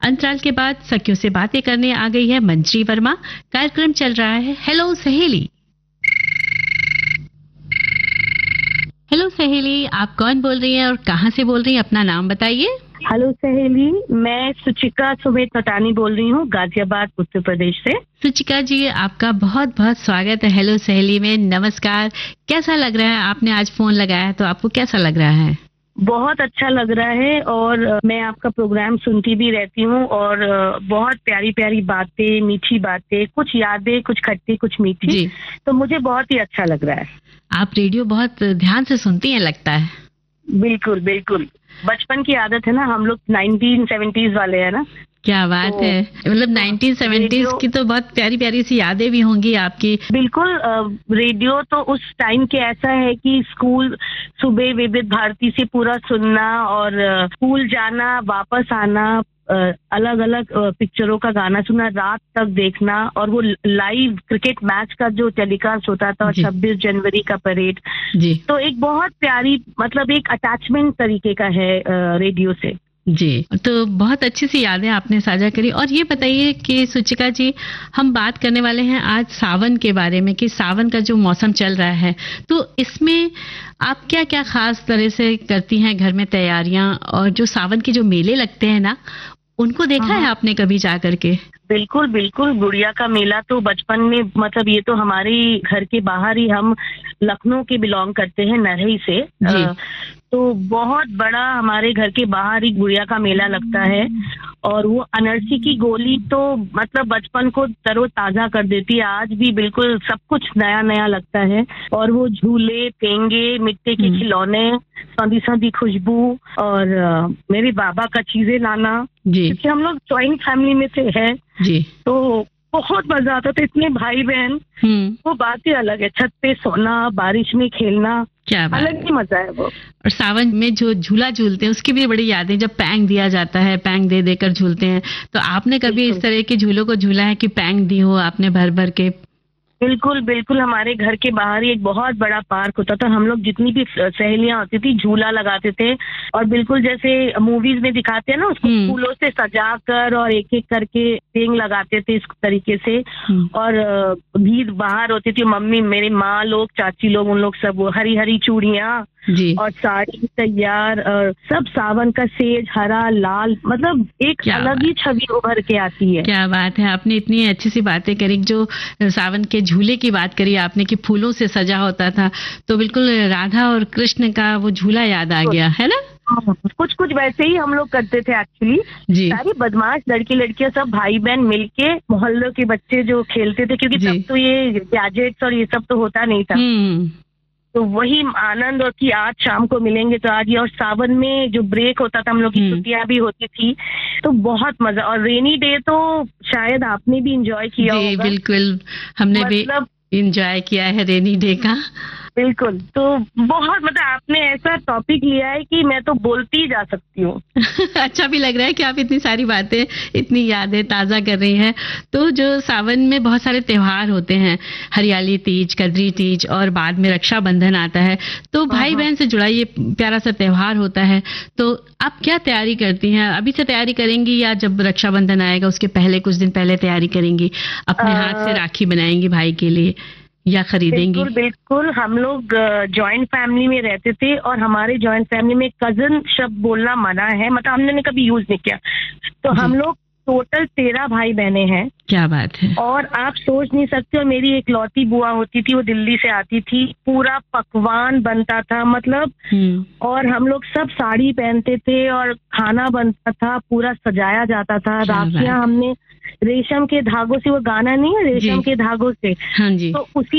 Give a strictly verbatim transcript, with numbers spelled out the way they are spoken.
अंतराल के बाद सखियों से बातें करने आ गई है मंजरी वर्मा। कार्यक्रम चल रहा है हेलो सहेली। हेलो सहेली, आप कौन बोल रही हैं और कहाँ से बोल रही हैं? अपना नाम बताइए। हेलो सहेली, मैं सुचिका सुमेत पटानी बोल रही हूँ, गाजियाबाद उत्तर प्रदेश से। सुचिका जी, आपका बहुत बहुत स्वागत है हेलो सहेली में। नमस्कार। कैसा लग रहा है? आपने आज फोन लगाया है तो आपको कैसा लग रहा है? बहुत अच्छा लग रहा है और मैं आपका प्रोग्राम सुनती भी रहती हूँ और बहुत प्यारी प्यारी बातें, मीठी बातें, कुछ यादें, कुछ खट्टी कुछ मीठी, तो मुझे बहुत ही अच्छा लग रहा है। आप रेडियो बहुत ध्यान से सुनती हैं लगता है। बिल्कुल बिल्कुल, बचपन की आदत है ना, हम लोग नाइनटीन सेवेंटीज़ वाले हैं ना। क्या बात तो, है, मतलब नाइनटीन सेवेंटीज़ की तो बहुत प्यारी प्यारी सी यादें भी होंगी आपकी। बिल्कुल, रेडियो तो उस टाइम के ऐसा है कि स्कूल सुबह विविध भारती से पूरा सुनना और स्कूल जाना, वापस आना, अलग अलग पिक्चरों का गाना सुनना, रात तक देखना, और वो लाइव क्रिकेट मैच का जो टेलीकास्ट होता था और छब्बीस जनवरी का परेड जी, तो एक बहुत प्यारी, मतलब एक अटैचमेंट तरीके का है रेडियो से जी। तो बहुत अच्छी सी यादें आपने साझा करी। और ये बताइए कि सुचिका जी, हम बात करने वाले हैं आज सावन के बारे में कि सावन का जो मौसम चल रहा है, तो इसमें आप क्या क्या खास तरह से करती हैं घर में तैयारियां? और जो सावन के जो मेले लगते हैं ना, उनको देखा है आपने कभी जा करके? बिल्कुल बिल्कुल, गुड़िया का मेला तो बचपन में, मतलब ये तो हमारे घर के बाहर ही, हम लखनऊ के बिलोंग करते हैं, नरही से जी। आ, तो बहुत बड़ा हमारे घर के बाहर ही गुड़िया का मेला लगता है और वो अनरसी की गोली तो मतलब बचपन को तरोताजा कर देती है। आज भी बिल्कुल सब कुछ नया नया लगता है और वो झूले, पेंगे, मिट्टी के खिलौने, सौंधी सौंधी खुशबू और आ, मेरे बाबा का चीजें लाना जी, क्योंकि हम लोग जॉइंट फैमिली में से है जी, तो बहुत मजा आता था। इतने भाई बहन, वो बात ही अलग है। छत पे सोना, बारिश में खेलना, क्या अलग ही मजा है वो। और सावन में जो झूला झूलते हैं उसकी भी बड़ी यादें, जब पैंग दिया जाता है, पैंग दे देकर झूलते हैं, तो आपने कभी इस तरह के झूलों को झूला है कि पैंग दी हो आपने भर भर के? बिल्कुल बिल्कुल, हमारे घर के बाहर ही एक बहुत बड़ा पार्क होता था। हम लोग जितनी भी सहेलियां होती थी झूला लगाते थे और बिल्कुल जैसे मूवीज में दिखाते हैं ना, उसको फूलों से सजा कर और एक एक करके पेंग लगाते थे इस तरीके से। और भीड़ बाहर होती थी, मम्मी, मेरे माँ लोग, चाची लोग, उन लोग सब हरी हरी चूड़ियाँ जी, और साड़ी तैयार, और सब सावन का सेज हरा लाल, मतलब एक अलग ही छवि उभर के आती है। क्या बात है, आपने इतनी अच्छी सी बातें करी। जो सावन के झूले की बात करी आपने कि फूलों से सजा होता था, तो बिल्कुल राधा और कृष्ण का वो झूला याद आ गया है ना। कुछ कुछ वैसे ही हम लोग करते थे एक्चुअली। सारी बदमाश लड़की लड़कियां सब भाई बहन मिलके, मोहल्लों के बच्चे जो खेलते थे, क्योंकि तब तो ये गैजेट्स और ये सब तो होता नहीं था, तो वही आनंद। और कि आज शाम को मिलेंगे तो आज ये, और सावन में जो ब्रेक होता था, हम लोग की छुट्टियां भी होती थी, तो बहुत मजा। और रेनी डे तो शायद आपने भी एंजॉय किया होगा। बिल्कुल, हमने मतलब भी एंजॉय किया है रेनी डे का। बिल्कुल, तो बहुत, मतलब आपने ऐसा टॉपिक लिया है कि मैं तो बोलती ही जा सकती हूँ। अच्छा भी लग रहा है कि आप इतनी सारी बातें, इतनी यादें ताज़ा कर रही हैं। तो जो सावन में बहुत सारे त्योहार होते हैं, हरियाली तीज, कद्री तीज, और बाद में रक्षाबंधन आता है, तो भाई बहन से जुड़ा ये प्यारा सा त्योहार होता है। तो आप क्या तैयारी करती हैं? अभी से तैयारी करेंगी या जब रक्षाबंधन आएगा उसके पहले, कुछ दिन पहले तैयारी करेंगी? अपने हाथ से राखी बनाएंगी भाई के लिए या खरीदेंगी? बिल्कुल बिल्कुल, हम लोग जॉइंट फैमिली में रहते थे और हमारे जॉइंट फैमिली में कजन शब्द बोलना मना है, मतलब हमने कभी यूज नहीं किया। तो हम लोग टोटल तेरह भाई बहने हैं। क्या बात है। और आप सोच नहीं सकते, और मेरी एक लौती बुआ होती थी, वो दिल्ली से आती थी, पूरा पकवान बनता था, मतलब, और हम लोग सब साड़ी पहनते थे और खाना बनता था, पूरा सजाया जाता था। राखियां हमने रेशम के धागों से, वो गाना नहीं है, रेशम के धागों से, हाँ जी, तो उसी